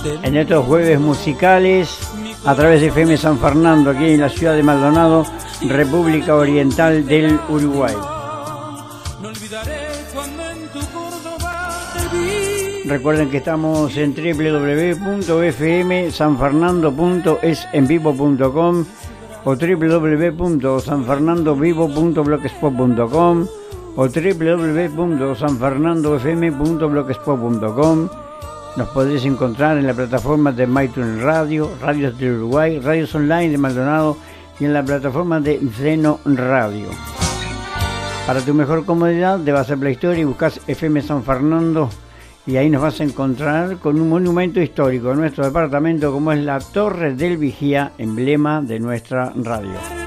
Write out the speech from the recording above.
en estos jueves musicales a través de FM San Fernando, aquí en la ciudad de Maldonado, República Oriental del Uruguay. Recuerden que estamos en www.fmsanfernando.esenvivo.com o www.sanfernandovivo.blogspot.com o www.sanfernandofm.blogspot.com. Nos podéis encontrar en la plataforma de MyTunes Radio, Radios del Uruguay, Radios Online de Maldonado y en la plataforma de Zeno Radio. Para tu mejor comodidad, te vas a Play Store y buscas FM San Fernando y ahí nos vas a encontrar con un monumento histórico de nuestro departamento como es la Torre del Vigía, emblema de nuestra radio.